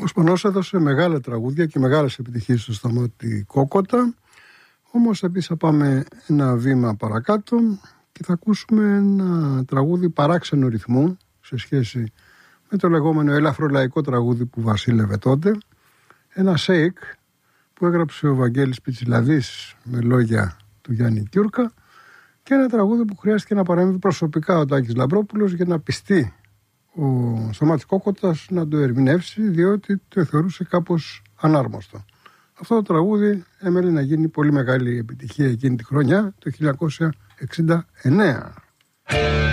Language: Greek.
Ο Σπανός έδωσε μεγάλα τραγούδια και μεγάλες επιτυχίες στο Σταμάτη Κόκοτα. Όμως επίσης θα πάμε ένα βήμα παρακάτω και θα ακούσουμε ένα τραγούδι παράξενο ρυθμού σε σχέση με το λεγόμενο ελαφρολαϊκό τραγούδι που βασίλευε τότε. Ένα σέικ που έγραψε ο Βαγγέλης Πιτσιλαδής με λόγια του Γιάννη Τιούρκα και ένα τραγούδι που χρειάστηκε να παρέμβει προσωπικά ο Τάκης Λαμπρόπουλος για να πιστεί ο Σταμάτης Κόκοτας να το ερμηνεύσει, διότι το θεωρούσε κάπως ανάρμοστο. Αυτό το τραγούδι έμελε να γίνει πολύ μεγάλη επιτυχία εκείνη τη χρονιά, το 1969.